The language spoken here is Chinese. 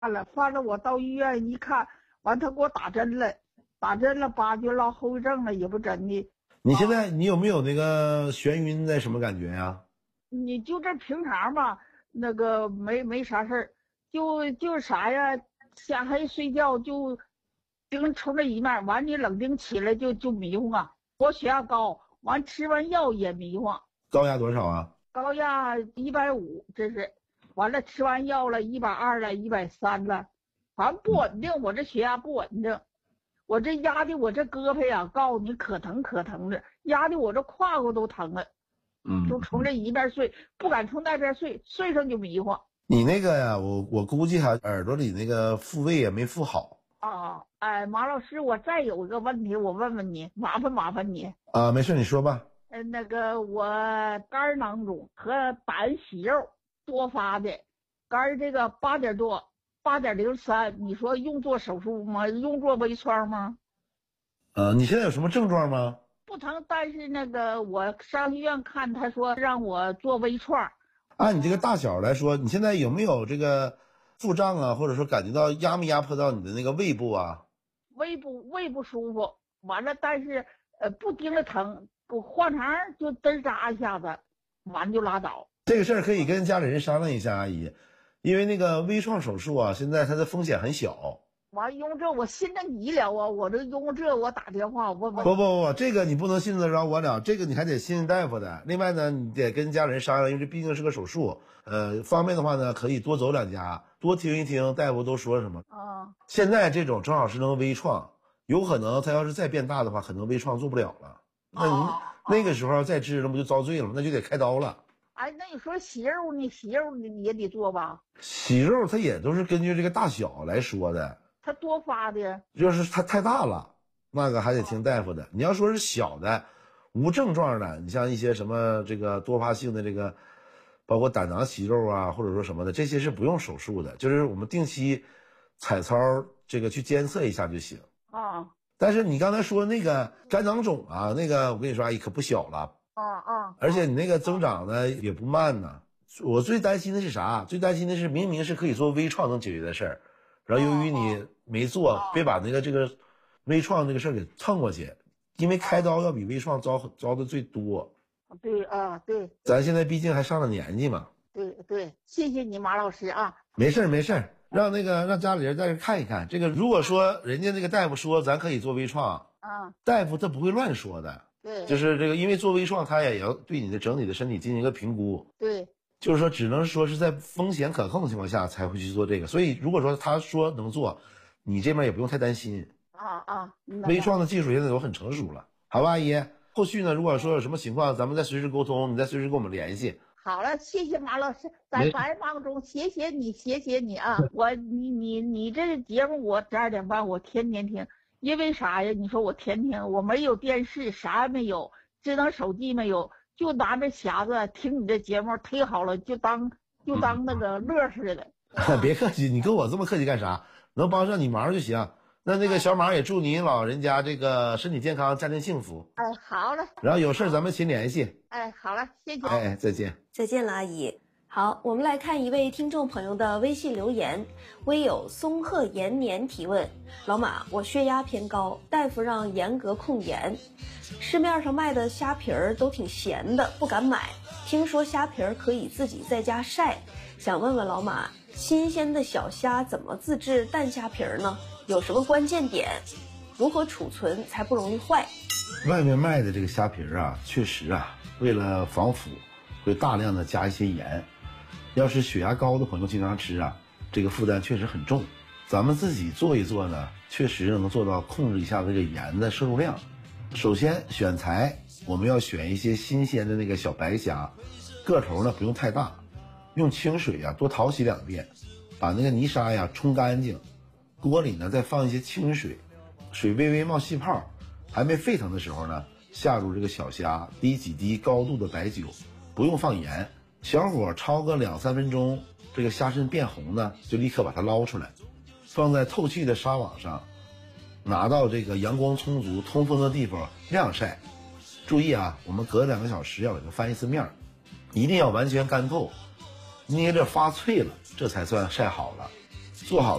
完了，我到医院一看，完他给我打针了，吧就落后遗症了，也不真的。 你现在你有没有那个眩晕的什么感觉呀？ 你就这平常吧，那个没啥事儿，就是啥呀，下黑睡觉就盯冲着一面，完你冷静起来就迷糊啊。我血压高，完吃完药也迷糊， 高压多少啊？ 高压150，这是，完了吃完药了120了130了，反正不稳定，我这血压不稳定，我这压的我这胳膊呀，告诉你可疼的，压的我这胯骨都疼了。就从这一边睡，不敢从那边睡，睡上就迷糊。 你那个呀，我估计哈，耳朵里那个复位也没复好啊。哎，马老师，我再有一个问题，我问问你，麻烦你啊。没事，你说吧。 那个我肝囊肿和胆息肉多发的，肝这个8点多，8.03，你说用做手术吗？用做微创吗？ 你现在有什么症状吗？ 不疼，但是那个我上医院看，他说让我做微创。 按你这个大小来说，你现在有没有这个腹胀啊，或者说感觉到压没压迫到你的那个胃部啊？ 胃不舒服，完了，但是不盯着疼，我换肠就嘚扎一下子，完就拉倒。 这个事儿可以跟家里人商量一下，阿姨，因为那个微创手术啊，现在它的风险很小。 完用这我信任你了啊！我这用这我打电话问问。 不，这个你不能信得着我俩，这个你还得信任大夫的。另外呢，你得跟家人商量，因为这毕竟是个手术。方便的话呢，可以多走2家，多听一听大夫都说什么。现在这种正好是能微创，有可能他要是再变大的话，可能微创做不了了。那你那个时候再治，那不就遭罪了吗？那就得开刀了。 哎，那你说息肉呢？息肉你也得做吧？ 息肉它也都是根据这个大小来说的。 它多发的， 就是它太大了，那个还得听大夫的。你要说是小的、无症状的，你像一些什么这个多发性的这个，包括胆囊息肉啊，或者说什么的，这些是不用手术的，就是我们定期彩超这个去监测一下就行。但是你刚才说那个肝囊肿啊，那个我跟你说，阿姨可不小了。而且你那个增长呢也不慢呢。我最担心的是啥？最担心的是明明是可以做微创能解决的事儿。然后由于你没做，别把这个微创这个事儿给蹭过去，因为开刀要比微创遭的最多。 对啊，对。 咱现在毕竟还上了年纪嘛。 对，谢谢你马老师啊。 没事，让家里人在这看一看。这个如果说人家那个大夫说咱可以做微创，大夫他不会乱说的。 对， 就是这个，因为做微创他也要对你的整体的身体进行一个评估。 对。 就是说，只能说是在风险可控的情况下才会去做这个，所以如果说他说能做，你这边也不用太担心。微创的技术现在都很成熟了，好吧，阿姨。后续呢，如果说有什么情况，咱们再随时沟通，你再随时跟我们联系。 好了，谢谢马老师，在百忙中谢谢你啊！你这节目我12点半我天天听，因为啥呀？你说我天天我没有电视，啥也没有，智能手机没有。就拿着匣子听你这节目忒好了，就当那个乐似的。 别客气，你跟我这么客气干啥？能帮上你忙就行。那个小马也祝您老人家这个身体健康，家庭幸福。 好了。 然后有事咱们勤联系。 好了，谢谢。 再见。 再见了，阿姨。好，我们来看一位听众朋友的微信留言，微友松鹤延年提问：老马，我血压偏高，大夫让严格控盐，市面上卖的虾皮儿都挺咸的，不敢买。听说虾皮儿可以自己在家晒，想问问老马，新鲜的小虾怎么自制淡虾皮儿呢？有什么关键点？如何储存才不容易坏？ 外面卖的这个虾皮儿啊，确实啊，为了防腐，会大量的加一些盐。要是血压高的朋友经常吃啊，这个负担确实很重。咱们自己做一做呢，确实能做到控制一下这个盐的摄入量。首先选材，我们要选一些新鲜的那个小白虾，个头呢不用太大，用清水啊多淘洗2遍，把那个泥沙呀冲干净。锅里呢再放一些清水，水微微冒气泡，还没沸腾的时候呢，下入这个小虾，滴几滴高度的白酒，不用放盐。小火焯个2-3分钟，这个虾身变红呢，就立刻把它捞出来，放在透气的纱网上，拿到这个阳光充足、通风的地方晾晒。注意啊，我们隔2个小时要给它翻1次面，一定要完全干透，捏着发脆了，这才算晒好了。 做好